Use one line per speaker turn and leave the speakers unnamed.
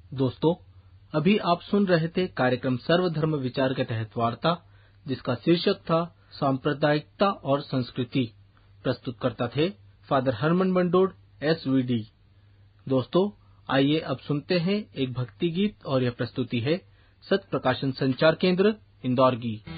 दोस्तों, अभी आप सुन रहे थे कार्यक्रम सर्वधर्म विचार के तहत वार्ता, जिसका शीर्षक था सांप्रदायिकता और संस्कृति। प्रस्तुतकर्ता थे फादर हरमन बंडोड, SVD। दोस्तों, आइए अब सुनते हैं एक भक्ति गीत और यह प्रस्तुति है सत्य प्रकाशन संचार केंद्र इंदौर की।